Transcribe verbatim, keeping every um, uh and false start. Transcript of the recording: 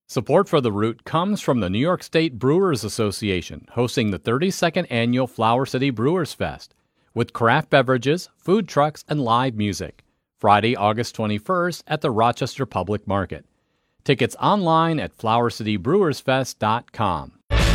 Support for The Root comes from the New York State Brewers Association, hosting the thirty-second Annual Flower City Brewers Fest, with craft beverages, food trucks, and live music. Friday, August twenty-first at the Rochester Public Market. Tickets online at flower city brewers fest dot com.